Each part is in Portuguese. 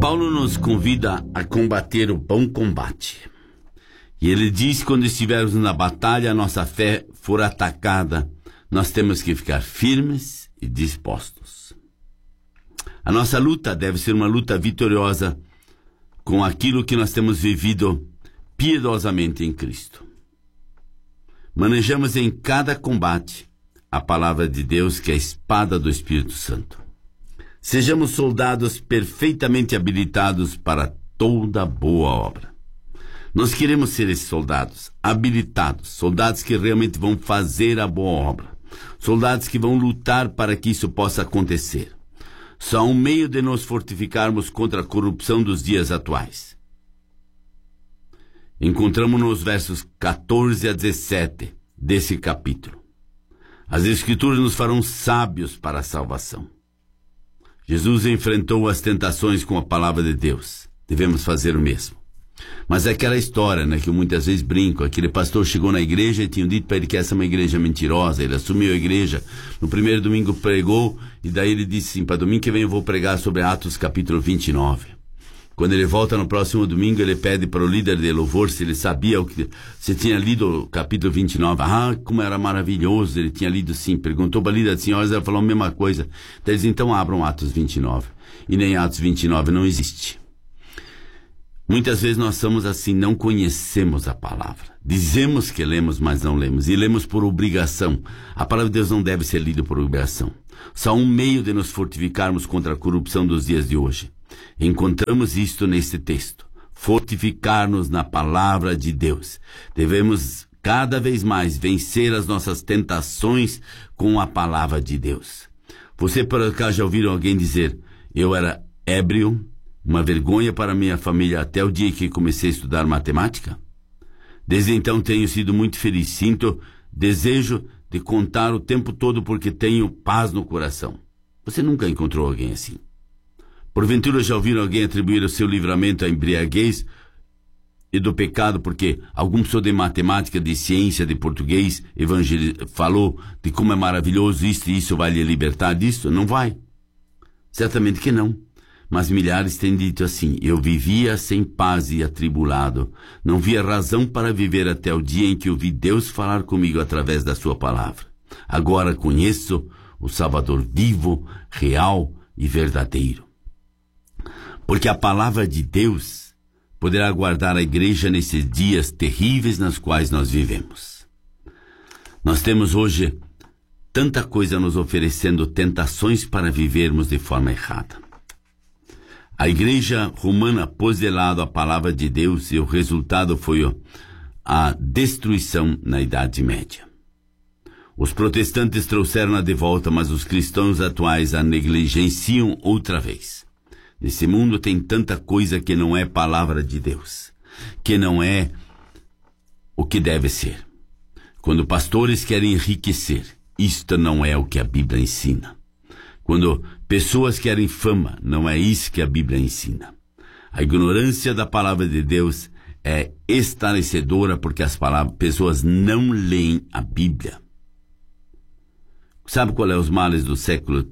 Paulo nos convida a combater o bom combate. E ele diz que quando estivermos na batalha, a nossa fé for atacada, nós temos que ficar firmes e dispostos. A nossa luta deve ser uma luta vitoriosa com aquilo que nós temos vivido piedosamente em Cristo. Manejamos em cada combate a palavra de Deus, que é a espada do Espírito Santo. Sejamos soldados perfeitamente habilitados para toda boa obra. Nós queremos ser esses soldados habilitados, soldados que realmente vão fazer a boa obra, soldados que vão lutar para que isso possa acontecer. Só há um meio de nos fortificarmos contra a corrupção dos dias atuais. Encontramos nos versos 14 a 17 desse capítulo. As Escrituras nos farão sábios para a salvação. Jesus enfrentou as tentações com a palavra de Deus. Devemos fazer o mesmo. Mas é aquela história, que eu muitas vezes brinco. Aquele pastor chegou na igreja e tinham dito para ele que essa é uma igreja mentirosa. Ele assumiu a igreja. No primeiro domingo pregou, e daí ele disse assim: para domingo que vem eu vou pregar sobre Atos capítulo 29. Quando ele volta no próximo domingo, ele pede para o líder de louvor se ele sabia se tinha lido o capítulo 29. Ah, como era maravilhoso, ele tinha lido sim. Perguntou para a líder de senhoras, ela falou a mesma coisa. Eles então abram Atos 29. E nem Atos 29 não existe. Muitas vezes nós somos assim, não conhecemos a palavra. Dizemos que lemos, mas não lemos. E lemos por obrigação. A palavra de Deus não deve ser lida por obrigação. Só um meio de nos fortificarmos contra a corrupção dos dias de hoje. Encontramos isto nesse texto. Fortificar-nos na palavra de Deus. Devemos cada vez mais vencer as nossas tentações com a palavra de Deus. Você por acaso já ouviu alguém dizer: eu era ébrio, uma vergonha para minha família até o dia que comecei a estudar matemática? Desde então tenho sido muito feliz. Sinto desejo de contar o tempo todo porque tenho paz no coração. Você nunca encontrou alguém assim? Porventura já ouviram alguém atribuir o seu livramento à embriaguez e do pecado porque algum professor de matemática, de ciência, de português falou de como é maravilhoso isto e isso vai lhe libertar disso? Não vai. Certamente que não. Mas milhares têm dito assim: eu vivia sem paz e atribulado. Não via razão para viver até o dia em que ouvi Deus falar comigo através da sua palavra. Agora conheço o Salvador vivo, real e verdadeiro. Porque a palavra de Deus poderá guardar a igreja nesses dias terríveis nos quais nós vivemos. Nós temos hoje tanta coisa nos oferecendo tentações para vivermos de forma errada. A igreja romana pôs de lado a palavra de Deus e o resultado foi a destruição na Idade Média. Os protestantes trouxeram-na de volta, mas os cristãos atuais a negligenciam outra vez. Nesse mundo tem tanta coisa que não é palavra de Deus, que não é o que deve ser. Quando pastores querem enriquecer, isto não é o que a Bíblia ensina. Quando pessoas querem fama, não é isso que a Bíblia ensina. A ignorância da palavra de Deus é estarrecedora porque as pessoas não leem a Bíblia. Sabe qual é os males do século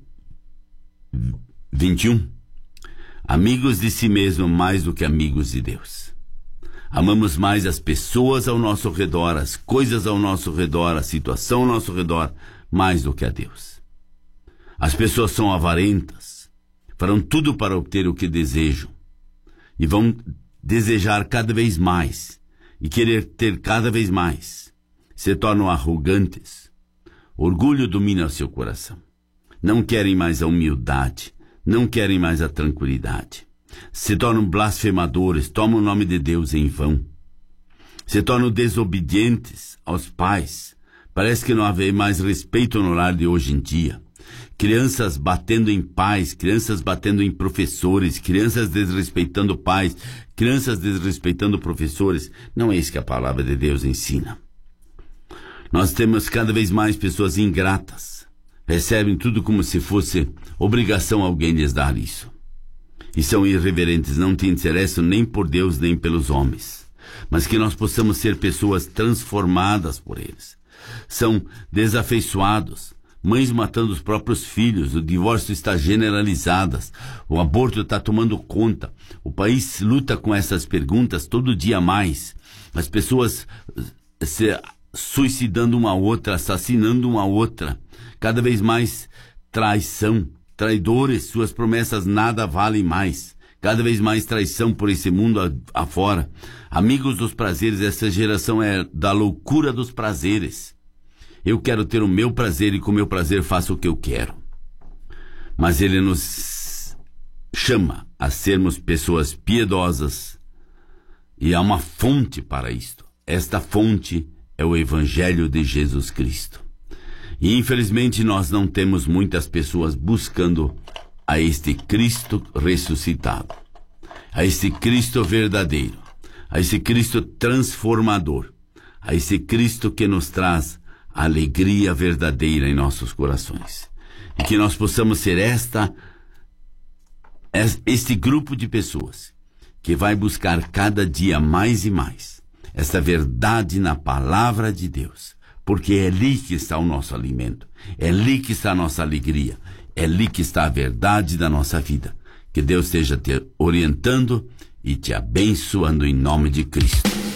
21? Amigos de si mesmo mais do que amigos de Deus. Amamos mais as pessoas ao nosso redor, as coisas ao nosso redor, a situação ao nosso redor, mais do que a Deus. As pessoas são avarentas, farão tudo para obter o que desejam e vão desejar cada vez mais e querer ter cada vez mais. Se tornam arrogantes. Orgulho domina o seu coração. Não querem mais a humildade, não querem mais a tranquilidade. Se tornam blasfemadores, tomam o nome de Deus em vão. Se tornam desobedientes aos pais. Parece que não há mais respeito no lar de hoje em dia. Crianças batendo em pais, crianças batendo em professores, crianças desrespeitando pais, crianças desrespeitando professores. Não é isso que a palavra de Deus ensina. Nós temos cada vez mais pessoas ingratas. Recebem tudo como se fosse obrigação alguém lhes dar isso. E são irreverentes, não te interessam nem por Deus nem pelos homens. Mas que nós possamos ser pessoas transformadas por eles. São desafeiçoados, mães matando os próprios filhos, o divórcio está generalizado, o aborto está tomando conta. O país luta com essas perguntas todo dia mais. As pessoas se suicidando uma a outra, assassinando uma a outra. Cada vez mais traição, traidores, suas promessas nada valem mais. Cada vez mais traição por esse mundo afora. Amigos dos prazeres, essa geração é da loucura dos prazeres. Eu quero ter o meu prazer e com o meu prazer faço o que eu quero. Mas ele nos chama a sermos pessoas piedosas e há uma fonte para isto. Esta fonte é o Evangelho de Jesus Cristo. E infelizmente nós não temos muitas pessoas buscando a este Cristo ressuscitado, a este Cristo verdadeiro, a este Cristo transformador, a este Cristo que nos traz a alegria verdadeira em nossos corações. E que nós possamos ser este grupo de pessoas que vai buscar cada dia mais e mais esta verdade na palavra de Deus, porque é ali que está o nosso alimento, é ali que está a nossa alegria, é ali que está a verdade da nossa vida. Que Deus esteja te orientando e te abençoando em nome de Cristo.